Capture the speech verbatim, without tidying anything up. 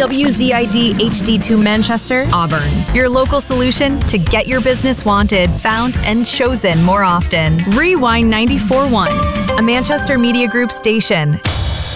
W Z I D H D two Manchester, Auburn. Your local solution to get your business wanted, found, and chosen more often. Rewind ninety-four point one, a Manchester Media Group station.